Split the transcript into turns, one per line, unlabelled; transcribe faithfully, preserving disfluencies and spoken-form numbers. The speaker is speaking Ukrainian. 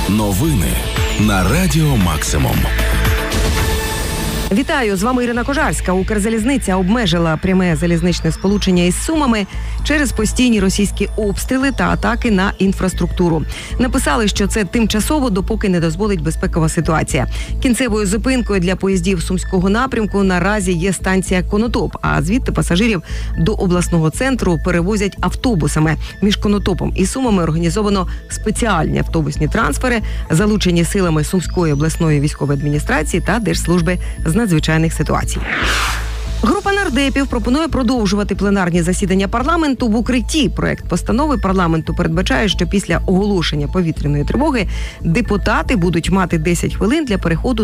Новини на Радіо Максимум.
Вітаю, з вами Ірина Кожарська. Укрзалізниця обмежила пряме залізничне сполучення із Сумами через постійні російські обстріли та атаки на інфраструктуру. Написали, що це тимчасово, допоки не дозволить безпекова ситуація. Кінцевою зупинкою для поїздів сумського напрямку наразі є станція Конотоп, а звідти пасажирів до обласного центру перевозять автобусами. Між Конотопом і Сумами організовано спеціальні автобусні трансфери, залучені силами Сумської обласної військової адміністрації та Держслужби з надзвичайних ситуацій. Група нардепів пропонує продовжувати пленарні засідання парламенту в укритті. Проект постанови парламенту передбачає, що після оголошення повітряної тривоги депутати будуть мати десять хвилин для переходу